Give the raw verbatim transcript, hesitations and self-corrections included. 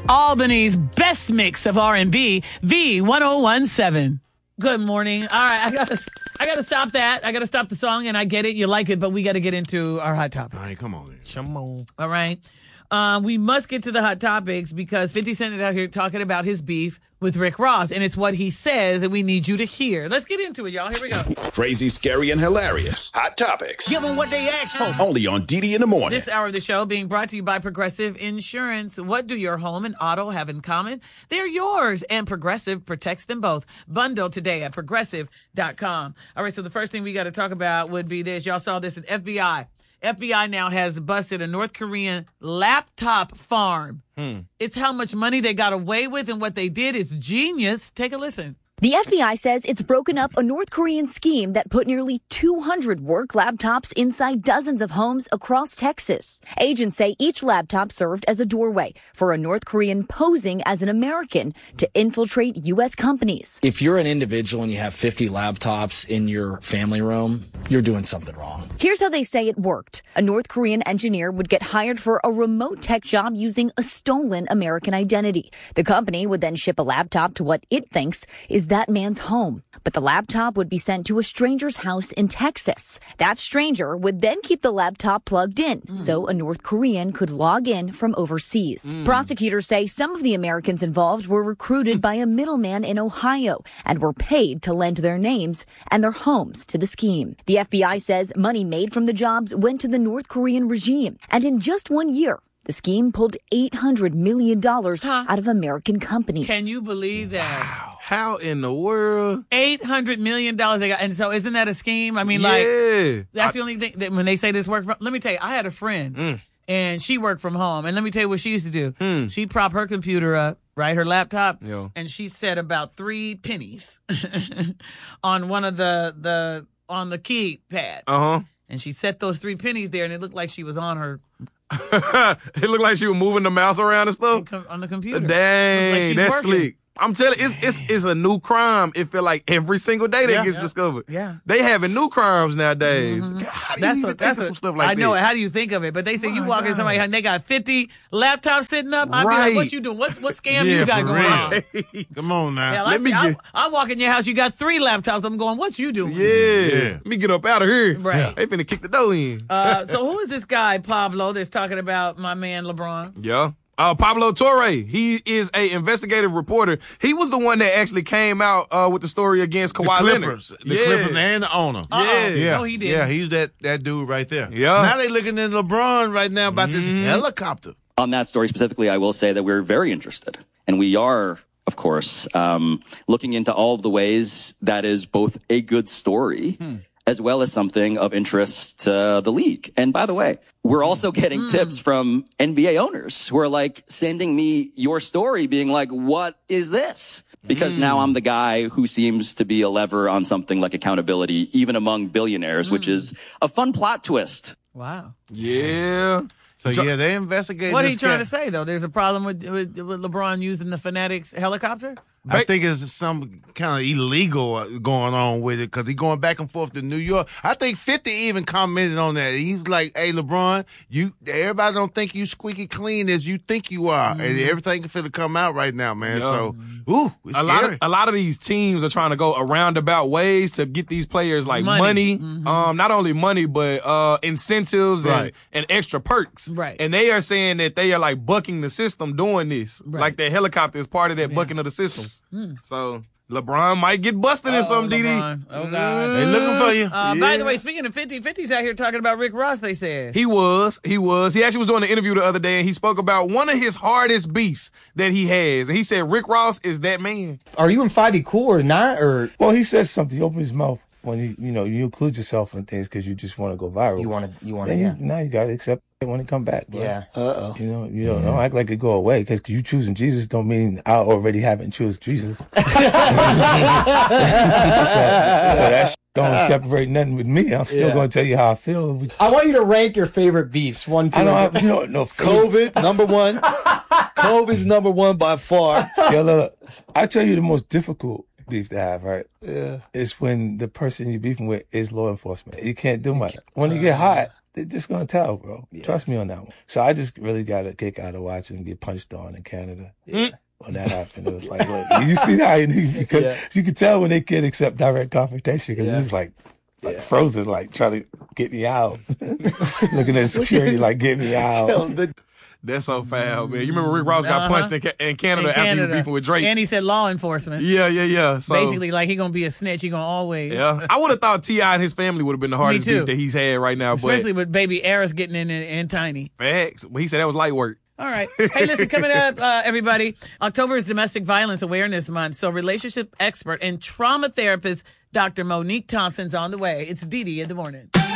Albany's best mix of R and B, V ten seventeen. Good morning. All right, I gotta, I gotta stop that. I gotta stop the song, and I get it, you like it, but we gotta get into our hot topics. All right, come on. Come on. All right. Um, we must get to the hot topics because fifty Cent is out here talking about his beef with Rick Ross, and it's what he says that we need you to hear. Let's get into it, y'all. Here we go. Crazy, scary, and hilarious. Hot topics. Give them what they asked for. Only on D D in the morning. This hour of the show being brought to you by Progressive Insurance. What do your home and auto have in common? They're yours, and Progressive protects them both. Bundle today at progressive dot com. All right, so the first thing we got to talk about would be this. Y'all saw this at F B I. F B I now has busted a North Korean laptop farm. Hmm. It's how much money they got away with and what they did. It's genius. Take a listen. The F B I says it's broken up a North Korean scheme that put nearly two hundred work laptops inside dozens of homes across Texas. Agents say each laptop served as a doorway for a North Korean posing as an American to infiltrate U S companies. If you're an individual and you have fifty laptops in your family room, you're doing something wrong. Here's how they say it worked. A North Korean engineer would get hired for a remote tech job using a stolen American identity. The company would then ship a laptop to what it thinks is that man's home. But the laptop would be sent to a stranger's house in Texas. That stranger would then keep the laptop plugged in, mm. so a North Korean could log in from overseas. Mm. Prosecutors say some of the Americans involved were recruited by a middleman in Ohio and were paid to lend their names and their homes to the scheme. The F B I says money made from the jobs went to the North Korean regime. And in just one year, the scheme pulled eight hundred million dollars huh? out of American companies. Can you believe that? Wow. How in the world? eight hundred million dollars they got. And so isn't that a scheme? I mean, yeah. like, that's I, the only thing that when they say this work from, let me tell you, I had a friend mm. and she worked from home. And let me tell you what she used to do. Mm. She'd prop her computer up, right, her laptop, Yo. and she set about three pennies on one of the, the, on the keypad. Uh-huh. And she set those three pennies there and it looked like she was on her. It looked like she was moving the mouse around and stuff? On the computer. Dang, like that's working. slick. I'm telling you, it's, it's it's a new crime. It feel like every single day that yeah, gets yeah, discovered. Yeah. They having new crimes nowadays. Mm-hmm. God, how do that's you a, even that's think a, of some stuff like I know that? it. How do you think of it? But they say My you walk in God. somebody and they got fifty laptops sitting up. I'd right. be like, what you doing? What's, what scam yeah, you got for going real. on? Come on now. Yeah, Let I, me see, get... I, I walk in your house, you got three laptops. I'm going, what you doing? Yeah. yeah. Let me get up out of here. Right. They finna kick the door in. Uh, so who is this guy, Pablo, that's talking about my man LeBron? Yeah. Uh, Pablo Torre, he is a investigative reporter. He was the one that actually came out uh, with the story against Kawhi the Leonard. Clippers, the yeah. Clippers and the owner. Uh-oh. Yeah, yeah, No, he didn't. yeah, he's that that dude right there. Yeah. Now they looking at LeBron right now about mm-hmm. this helicopter. On that story specifically, I will say that we're very interested, and we are, of course, um, looking into all of the ways that is both a good story. Hmm. as well as something of interest to the league. And by the way, we're also getting mm. tips from N B A owners who are like sending me your story being like, what is this? Because mm. now I'm the guy who seems to be a lever on something like accountability, even among billionaires, mm. which is a fun plot twist. Wow. Yeah. So, yeah, they investigated What are this you trying guy. to say, though? There's a problem with, with, with LeBron using the Fanatics helicopter? I think it's some kind of illegal going on with it because he's going back and forth to New York. I think fifty even commented on that. He was like, hey, LeBron, you everybody don't think you squeaky clean as you think you are. Mm-hmm. And everything is finna come out right now, man. Yeah. So, ooh, it's a scary. lot of a lot of these teams are trying to go a roundabout ways to get these players like money. money mm-hmm. Um, not only money, but uh, incentives right. and, and extra perks. Right. And they are saying that they are like bucking the system doing this. Right. Like the helicopter is part of that yeah. bucking of the system. Mm. So LeBron might get busted oh, in something, D D. Oh, God. They looking for you. Uh, yeah. By the way, speaking of fifty, fifty's out here talking about Rick Ross, they said. He was. He was. He actually was doing an interview the other day, and he spoke about one of his hardest beefs that he has. And he said Rick Ross is that man. Are you and Fivey cool or not? Or Well, he says something. He opens his mouth when you, you know, you include yourself in things because you just want to go viral. You want to, you want to, Then yeah. you, now you got to accept it when it come back, bro. Yeah. Uh-oh. You know, you don't, don't act like it go away because you choosing Jesus don't mean I already haven't choose Jesus. so, so that shit don't separate nothing with me. I'm still Yeah. going to tell you how I feel. I want you to rank your favorite beefs. One, two, I don't have, you know, no COVID, number one. COVID's number one by far. Yo, look, I tell you the most difficult beef to have, right? Yeah. It's when the person you're beefing with is law enforcement. You can't do much. When you get hot, they're just gonna tell, bro. Yeah. Trust me on that one. So I just really got a kick out of watching him get punched on in Canada. Yeah. When that happened, it was like, look, you see how he, you could, yeah. you could tell when they can't accept direct confrontation because yeah. he was like, like yeah. frozen, like trying to get me out. Looking at security, like, get me out. That's so foul, man. You remember Rick Ross got uh-huh. punched in, ca- in, Canada in Canada after he was beefing with Drake? And he said law enforcement. Yeah, yeah, yeah. So, basically, like, he gonna be a snitch. He gonna always. Yeah. I would have thought T I and his family would have been the hardest beef that he's had right now. Especially but, with baby Eris getting in and, and Tiny. Facts. He said that was light work. All right. Hey, listen, coming up, uh, everybody, October is Domestic Violence Awareness Month. So relationship expert and trauma therapist Doctor Monique Thompson's on the way. It's Dee Dee in the morning.